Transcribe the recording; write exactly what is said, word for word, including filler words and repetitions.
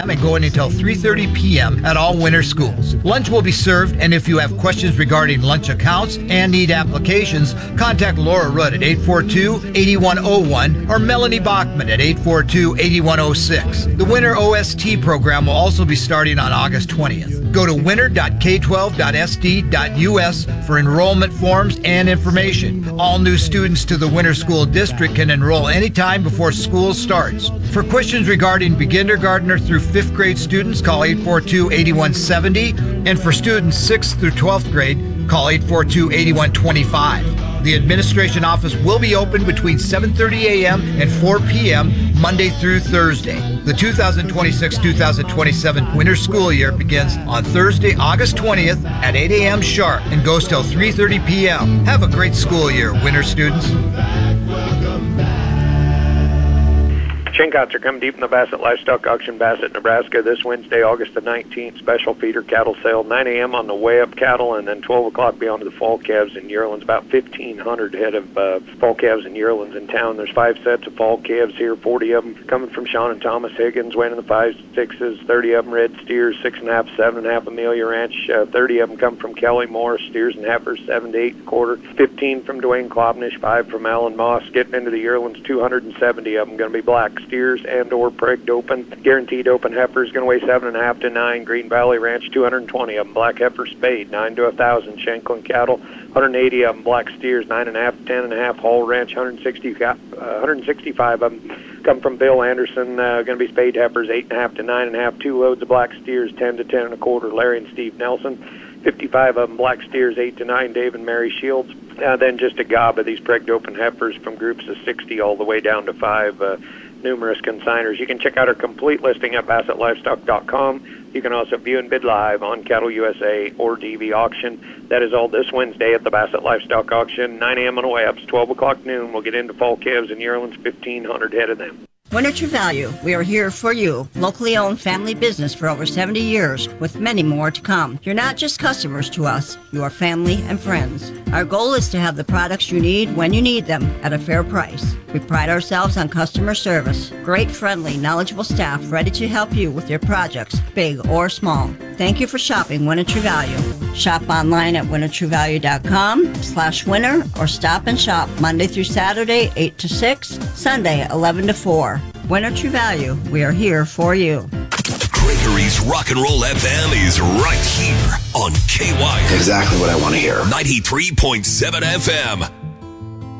a.m. and going until three thirty p.m. at all winter schools. Lunch will be served, and if you have questions regarding lunch accounts and need applications, contact Laura Rudd at eight four two, eight one zero one or Melanie Bachman at eight four two, eight one zero six. The Winter O S T program will also be starting on August twentieth. Go to winter dot k twelve dot s d dot u s for enrollment forms and information. All new students to the Winter School District can enroll anytime before school starts. For questions regarding kindergartner through fifth grade students, call eight four two, eight one seven zero, and for students sixth through twelfth grade, call eight four two, eight one two five. The administration office will be open between seven thirty a.m. and four p.m. Monday through Thursday. The two thousand twenty-six two thousand twenty-seven winter school year begins on Thursday, August twentieth at eight a.m. sharp and goes till three thirty p.m. Have a great school year, winter students. Shinkots are coming deep in the Bassett Livestock Auction, Bassett, Nebraska, this Wednesday, August the nineteenth. Special feeder cattle sale, nine a.m. on the way up cattle, and then twelve o'clock beyond the fall calves and yearlings. About fifteen hundred head of uh, fall calves and yearlings in town. There's five sets of fall calves here, forty of them coming from Sean and Thomas Higgins, weighing in the fives, sixes, thirty of them red steers, six and a half, seven and a half Amelia Ranch, uh, thirty of them come from Kelly Morris, steers and heifers, seven to eight and a quarter, fifteen from Dwayne Klobnish, five from Alan Moss. Getting into the yearlings, two hundred seventy of them going to be black steers and or pregged open. Guaranteed open heifers going to weigh seven and a half to nine. Green Valley Ranch, two hundred twenty of them. Black heifer spade, nine to a thousand. Shanklin cattle, one hundred eighty of them. Black steers, nine and a half, ten and a half. Hall Ranch, one hundred sixty, uh, one hundred sixty-five of them come from Bill Anderson. Uh, going to be spade heifers, eight and a half to nine and a half. Two loads of black steers, ten to ten and a quarter. Larry and Steve Nelson. fifty-five of them black steers, eight to nine. Dave and Mary Shields. Uh, then just a gob of these pregged open heifers from groups of sixty all the way down to five. Uh, numerous consigners. You can check out our complete listing at bassett livestock dot com. You can also view and bid live on Cattle U S A or D V Auction. That is all this Wednesday at the Bassett Livestock Auction, nine a.m. on the way ups, twelve o'clock noon. We'll get into fall calves and yearlings, fifteen hundred head of them. Winter True Value, we are here for you. Locally owned family business for over seventy years with many more to come. You're not just customers to us, you are family and friends. Our goal is to have the products you need when you need them at a fair price. We pride ourselves on customer service. Great, friendly, knowledgeable staff ready to help you with your projects, big or small. Thank you for shopping Winter True Value. Shop online at winter true value dot com slash winter or stop and shop Monday through Saturday, eight to six, Sunday, eleven to four. Winter True Value, we are here for you. Gregory's Rock and Roll F M is right here on K Y. Exactly what I want to hear. ninety-three point seven F M.